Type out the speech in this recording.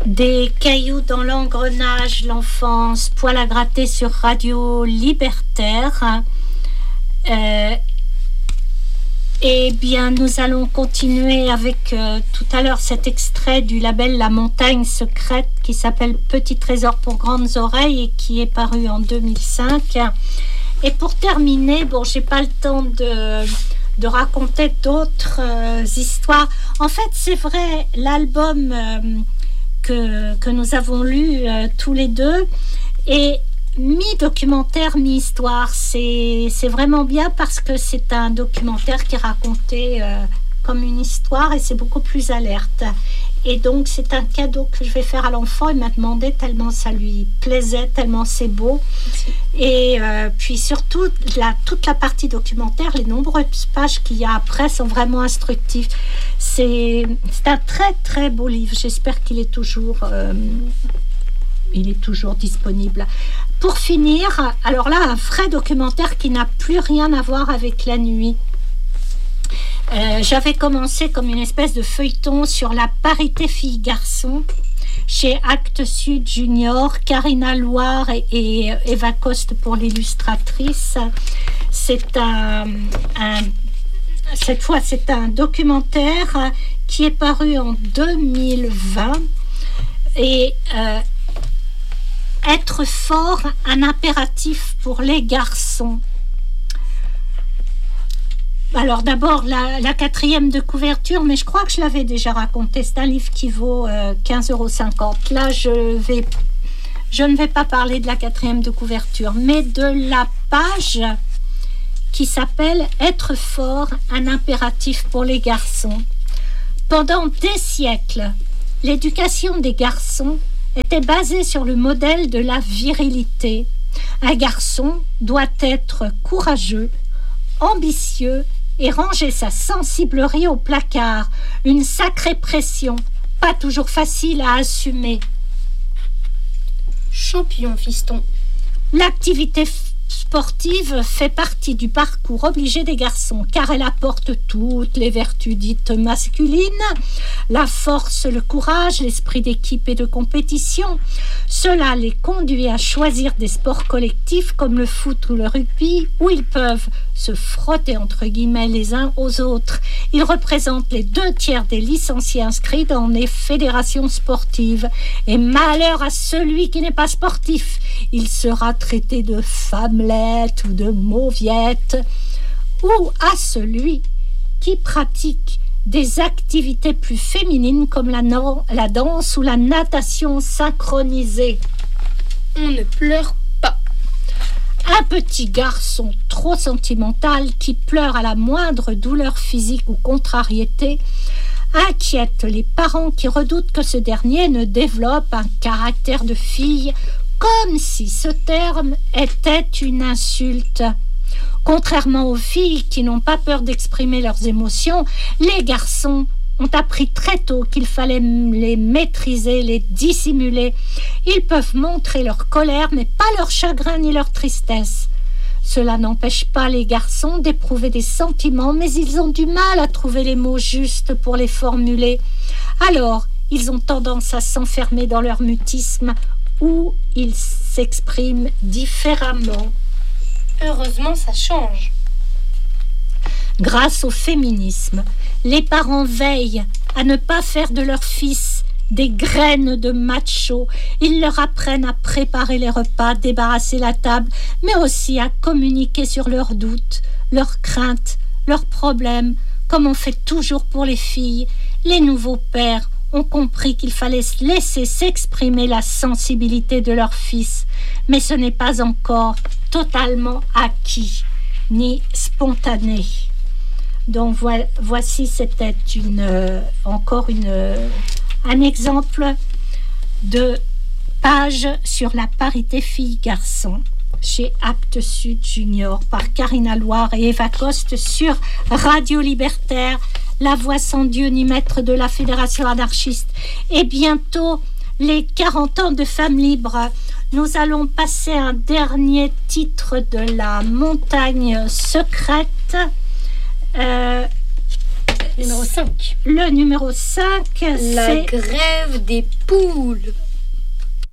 Des cailloux dans l'engrenage, l'enfance, poil à gratter sur Radio Libertaire. Eh bien, nous allons continuer avec tout à l'heure cet extrait du label La Montagne Secrète qui s'appelle Petit Trésor pour Grandes Oreilles et qui est paru en 2005. Et pour terminer, bon, j'ai pas le temps de raconter d'autres histoires. En fait, c'est vrai, l'album que nous avons lu tous les deux est mi-documentaire, mi-histoire. C'est vraiment bien parce que c'est un documentaire qui est raconté comme une histoire et c'est beaucoup plus alerte. Et donc, c'est un cadeau que je vais faire à l'enfant. Il m'a demandé tellement ça lui plaisait, tellement c'est beau. Et puis surtout, toute la partie documentaire, les nombreuses pages qu'il y a après sont vraiment instructives. C'est un très, très beau livre. J'espère qu'il est toujours... il est toujours disponible. Pour finir, alors là, un vrai documentaire qui n'a plus rien à voir avec la nuit. J'avais commencé comme une espèce de feuilleton sur la parité filles-garçons chez Actes Sud Junior, Karina Loire et Eva Coste pour l'illustratrice. Cette fois, c'est un documentaire qui est paru en 2020 et être fort, un impératif pour les garçons. Alors d'abord, la 4e de couverture, mais je crois que je l'avais déjà raconté, c'est un livre qui vaut 15,50 €. Là, je ne vais pas parler de la 4e de couverture, mais de la page qui s'appelle « Être fort, un impératif pour les garçons ». Pendant des siècles, l'éducation des garçons était basée sur le modèle de la virilité. Un garçon doit être courageux, ambitieux et ranger sa sensiblerie au placard. Une sacrée pression, pas toujours facile à assumer. Champion, fiston. L'activité sportive fait partie du parcours obligé des garçons car elle apporte toutes les vertus dites masculines, la force, le courage, l'esprit d'équipe et de compétition. Cela les conduit à choisir des sports collectifs comme le foot ou le rugby où ils peuvent se frotter entre guillemets les uns aux autres. Ils représentent les 2/3 des licenciés inscrits dans les fédérations sportives. Et malheur à celui qui n'est pas sportif, il sera traité de femmelette ou de mauviette, ou à celui qui pratique des activités plus féminines comme la danse ou la natation synchronisée. On ne pleure pas. Un petit garçon trop sentimental qui pleure à la moindre douleur physique ou contrariété inquiète les parents qui redoutent que ce dernier ne développe un caractère de fille, comme si ce terme était une insulte. Contrairement aux filles qui n'ont pas peur d'exprimer leurs émotions, les garçons ont appris très tôt qu'il fallait les maîtriser, les dissimuler. Ils peuvent montrer leur colère, mais pas leur chagrin ni leur tristesse. Cela n'empêche pas les garçons d'éprouver des sentiments, mais ils ont du mal à trouver les mots justes pour les formuler. Alors, ils ont tendance à s'enfermer dans leur mutisme, où ils s'expriment différemment. Heureusement, ça change. Grâce au féminisme, les parents veillent à ne pas faire de leurs fils des graines de macho. Ils leur apprennent à préparer les repas, débarrasser la table, mais aussi à communiquer sur leurs doutes, leurs craintes, leurs problèmes, comme on fait toujours pour les filles. Les nouveaux pères ont compris qu'il fallait laisser s'exprimer la sensibilité de leur fils, mais ce n'est pas encore totalement acquis ni spontané. Donc voici, c'était encore un exemple de page sur la parité filles-garçons chez Actes Sud Junior par Karina Loire et Eva Coste sur Radio Libertaire, la voix sans Dieu ni maître de la Fédération anarchiste. Et bientôt les 40 ans de Femmes Libres. Nous allons passer un dernier titre de La Montagne Secrète. Numéro 5. Le numéro 5, La c'est grève des poules.